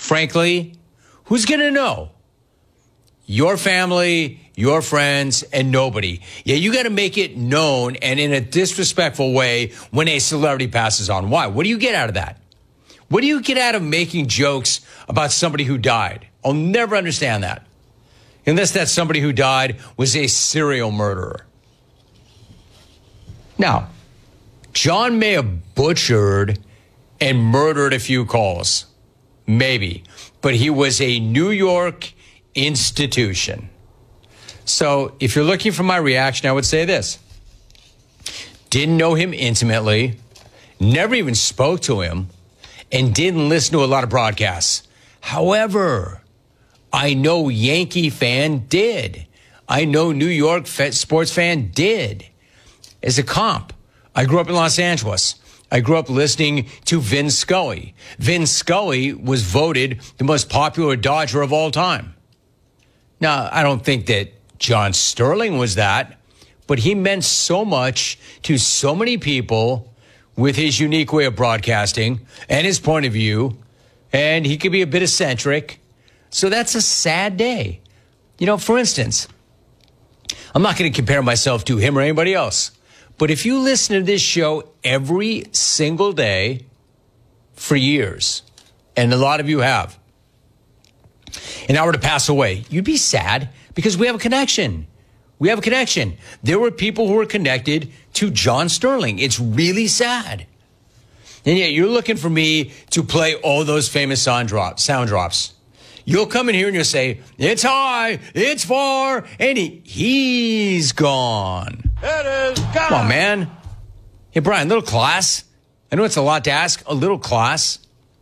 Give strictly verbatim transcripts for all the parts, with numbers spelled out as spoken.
frankly, who's going to know? Your family, your friends, and nobody. Yeah, you got to make it known and in a disrespectful way when a celebrity passes on. Why? What do you get out of that? What do you get out of making jokes about somebody who died? I'll never understand that. Unless that somebody who died was a serial murderer. Now, John may have butchered and murdered a few calls. Maybe. But he was a New York institution. So if you're looking for my reaction, I would say this. Didn't know him intimately, never even spoke to him, and didn't listen to a lot of broadcasts. However, I know Yankee fan did. I know New York sports fan did. As a comp, I grew up in Los Angeles. I grew up listening to Vin Scully. Vin Scully was voted the most popular Dodger of all time. Now, I don't think that John Sterling was that, but he meant so much to so many people with his unique way of broadcasting and his point of view, and he could be a bit eccentric. So that's a sad day. You know, for instance, I'm not going to compare myself to him or anybody else, but if you listen to this show every single day for years, and a lot of you have, and I were to pass away, you'd be sad because we have a connection. We have a connection. There were people who were connected to John Sterling. It's really sad. And yet you're looking for me to play all those famous sound drops. Sound drops. You'll come in here and you'll say, it's high, it's far, and he, he's gone. It is gone. Come on, man. Hey, Brian, a little class. I know it's a lot to ask. A little class.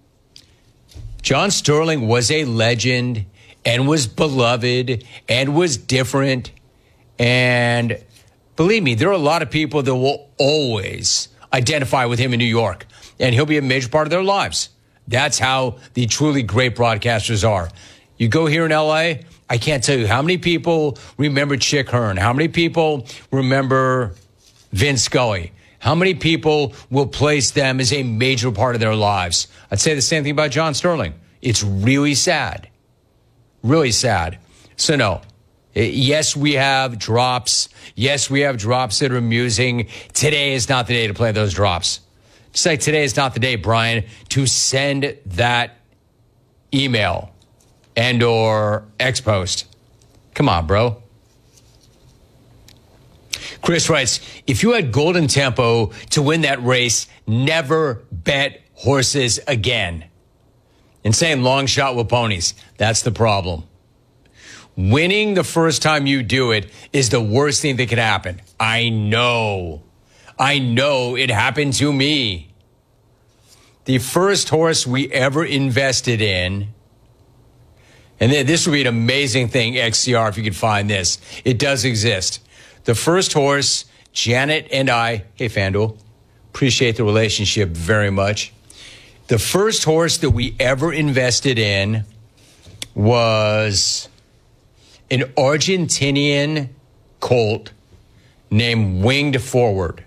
John Sterling was a legend and was beloved and was different. And believe me, there are a lot of people that will always identify with him in New York, and he'll be a major part of their lives. That's how the truly great broadcasters are. You go here in L A, I can't tell you how many people remember Chick Hearn, how many people remember Vin Scully, how many people will place them as a major part of their lives. I'd say the same thing about John Sterling. It's really sad. Really sad. So no. Yes, we have drops. Yes, we have drops that are amusing. Today is not the day to play those drops. Just like today is not the day, Brian, to send that email and or X post. Come on, bro. Chris writes, if you had Golden Tempo to win that race, never bet horses again. And saying long shot with ponies, that's the problem. Winning the first time you do it is the worst thing that could happen. I know. I know it happened to me. The first horse we ever invested in, and this would be an amazing thing, X C R, if you could find this. It does exist. The first horse, Janet and I, hey, FanDuel, appreciate the relationship very much. The first horse that we ever invested in was an Argentinian colt named Winged Forward.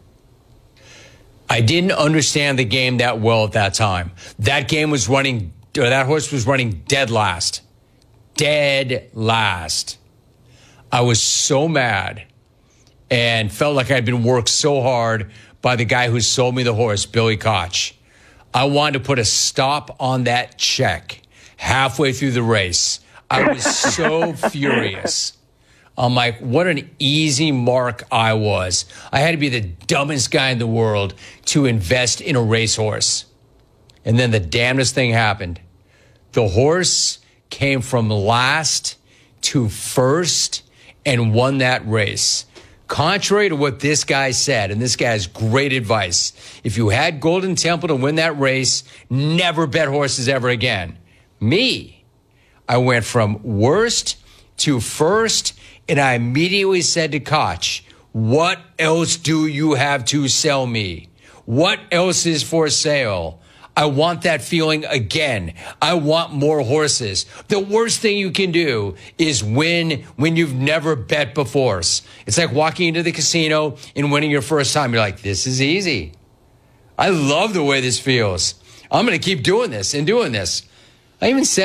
I didn't understand the game that well at that time. That game was running, or that horse was running dead last. Dead last. I was so mad and felt like I'd been worked so hard by the guy who sold me the horse, Billy Koch. I wanted to put a stop on that check halfway through the race. I was so furious. I'm like, what an easy mark I was. I had to be the dumbest guy in the world to invest in a racehorse. And then the damnedest thing happened. The horse came from last to first and won that race. Contrary to what this guy said, and this guy has great advice, if you had Golden Temple to win that race, never bet horses ever again. Me, I went from worst to first, and I immediately said to Koch, what else do you have to sell me? What else is for sale? I want that feeling again. I want more horses. The worst thing you can do is win when you've never bet before. It's like walking into the casino and winning your first time. You're like, this is easy. I love the way this feels. I'm going to keep doing this and doing this. I even said